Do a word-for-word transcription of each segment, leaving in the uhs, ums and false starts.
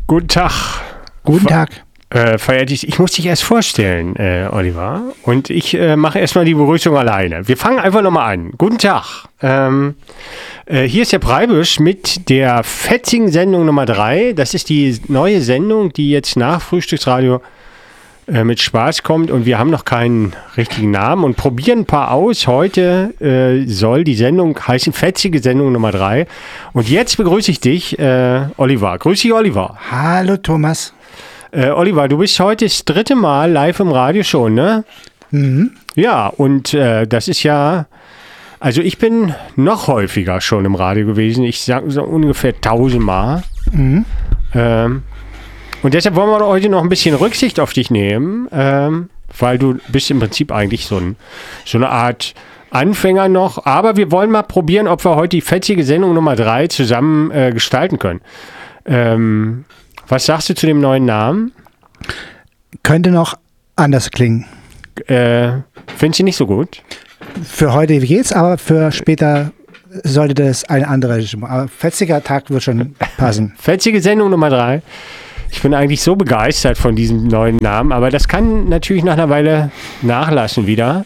Guten Tag. Guten Tag. Äh, feiert ich, ich muss dich erst vorstellen, äh, Oliver. Und ich äh, mache erstmal die Begrüßung alleine. Wir fangen einfach nochmal an. Guten Tag. Ähm, äh, hier ist der Preibisch mit der fetzigen Sendung Nummer drei. Das ist die neue Sendung, die jetzt nach Frühstücksradio äh, mit Spaß kommt. Und wir haben noch keinen richtigen Namen und probieren ein paar aus. Heute äh, soll die Sendung heißen fetzige Sendung Nummer drei. Und jetzt begrüße ich dich, äh, Oliver. Grüß dich, Oliver. Hallo, Thomas. Äh, Oliver, du bist heute das dritte Mal live im Radio schon, ne? Mhm. Ja, und äh, das ist ja, also ich bin noch häufiger schon im Radio gewesen. Ich sage so ungefähr tausendmal. Mhm. Ähm, und deshalb wollen wir heute noch ein bisschen Rücksicht auf dich nehmen, ähm, weil du bist im Prinzip eigentlich so, ein, so eine Art Anfänger noch. Aber wir wollen mal probieren, ob wir heute die fetzige Sendung Nummer drei zusammen äh, gestalten können. Ähm, Was sagst du zu dem neuen Namen? Könnte noch anders klingen. Äh, findest du nicht so gut? Für heute geht's, aber für später sollte das ein anderer. Aber fetziger Tag wird schon passen. Fetzige Sendung Nummer drei. Ich bin eigentlich so begeistert von diesem neuen Namen, aber das kann natürlich nach einer Weile nachlassen wieder.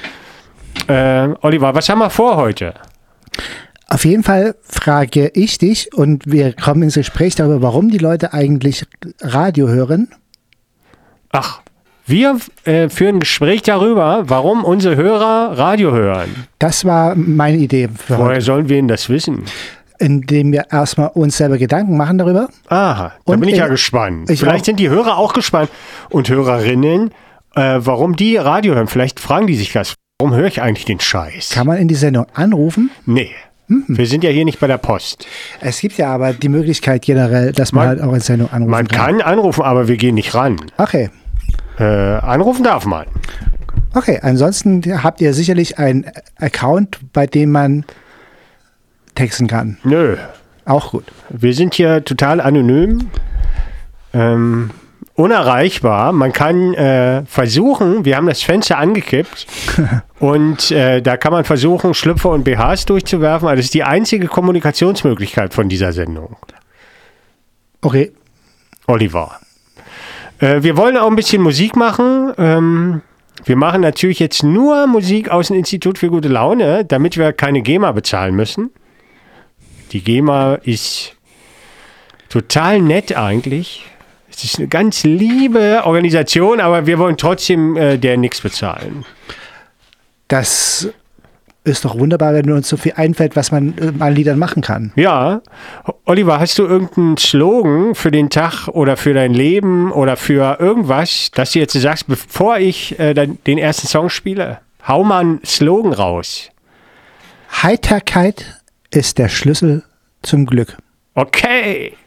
Äh, Oliver, was haben wir vor heute? Auf jeden Fall frage ich dich und wir kommen ins Gespräch darüber, warum die Leute eigentlich Radio hören. Ach, wir äh, führen ein Gespräch darüber, warum unsere Hörer Radio hören. Das war meine Idee für Woher heute. sollen wir denn das wissen? Indem wir erstmal uns selber Gedanken machen darüber. Aha, da Und bin ich ja ich- gespannt. ich Vielleicht auch. sind die Hörer auch gespannt und Hörerinnen, äh, warum die Radio hören. Vielleicht fragen die sich das. Warum höre ich eigentlich den Scheiß? Kann man in die Sendung anrufen? Nee, wir sind ja hier nicht bei der Post. Es gibt ja aber die Möglichkeit generell, dass man, Man- halt auch in Sendung anrufen Man kann. kann anrufen, aber wir gehen nicht ran. Okay. Äh, anrufen darf man. Okay, ansonsten habt ihr sicherlich einen Account, bei dem man texten kann. Nö, Auch gut. wir sind hier total anonym, ähm, unerreichbar. Man kann äh, versuchen, wir haben das Fenster angekippt und äh, da kann man versuchen, Schlüpfer und B Hs durchzuwerfen. Also das ist die einzige Kommunikationsmöglichkeit von dieser Sendung. Okay. Oliver. Äh, wir wollen auch ein bisschen Musik machen. Ähm, wir machen natürlich jetzt nur Musik aus dem Institut für gute Laune, damit wir keine GEMA bezahlen müssen. Die GEMA ist total nett eigentlich. Es ist eine ganz liebe Organisation, aber wir wollen trotzdem äh, der nichts bezahlen. Das ist doch wunderbar, wenn uns so viel einfällt, was man äh, an Liedern machen kann. Ja. Oliver, hast du irgendeinen Slogan für den Tag oder für dein Leben oder für irgendwas, dass du jetzt sagst, bevor ich äh, dann den ersten Song spiele? Hau mal einen Slogan raus. Heiterkeit ist der Schlüssel zum Glück. Okay.